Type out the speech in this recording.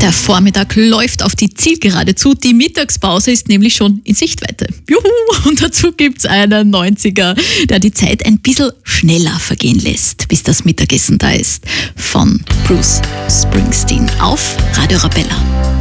Der Vormittag läuft auf die Zielgerade zu. Die Mittagspause ist nämlich schon in Sichtweite. Juhu! Und dazu gibt's einen 90er, der die Zeit ein bisschen schneller vergehen lässt, bis das Mittagessen da ist. Von Bruce Springsteen auf Radio Arabella.